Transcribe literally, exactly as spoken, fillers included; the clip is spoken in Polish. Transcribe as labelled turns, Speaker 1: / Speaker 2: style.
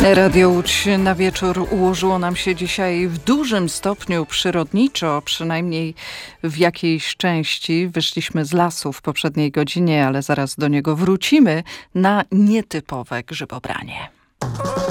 Speaker 1: Radio Łódź na wieczór ułożyło nam się dzisiaj w dużym stopniu przyrodniczo, przynajmniej w jakiejś części. Wyszliśmy z lasu w poprzedniej godzinie, ale zaraz do niego wrócimy na nietypowe grzybobranie.